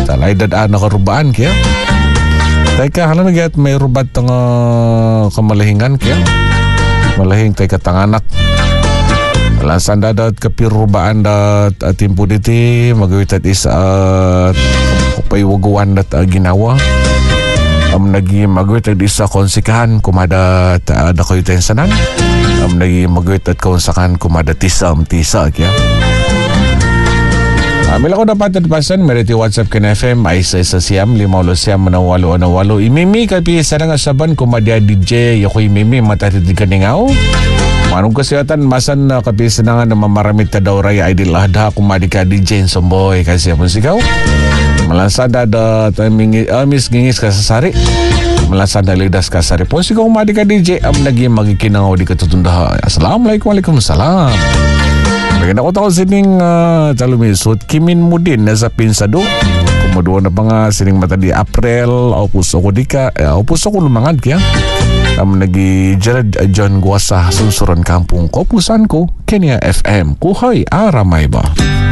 Talay dadaan na karubaan kaya. Teka, hala nagyat may rubat ng kamalahingan kaya. Malahing teka tanganak. Lansan dadat kapirubaan dat timpo diti magawitat is at kupaywaguan dat ginawa. Nagi magwitat isa konsikahan kumada ada kayo tensanan. Nagi magwitat kaunsakan kumada tisa kaya. Mila ko dapat pasan meriti WhatsApp ken FM ay sa siyam 5 imimi kapi sana nga saban kumadia DJ yako imimi matatidig kaningaw. Manong kesehatan masan kapi senangan na mamaramit ta daw raya Idul Adha kumadi ka DJ somboy kasi apun sikaw. Malansada da mis gingis ka sasari. Malansada lidas ka sari po sikaw kumadi ka DJ am nagi magikinangaw di katutunda. Assalamualaikum waalaikumsalam. Bagay na ko tao sining talumisot Kimin mo din na sa pinsado. Kumaduan na pa nga sining mata di April. Puso ko di ka. Puso ko lumangad kaya. Nagi Jared John Guasa Sunsuran Kampung ko. Pusan ko Kenya FM. Kuhay aramay ba?